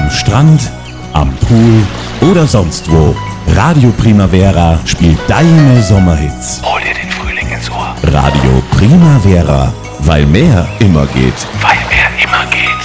Am Strand, am Pool oder sonst wo. Radio Primavera spielt deine Sommerhits. Hol dir den Frühling ins Ohr. Radio Primavera, weil mehr immer geht. Weil mehr immer geht.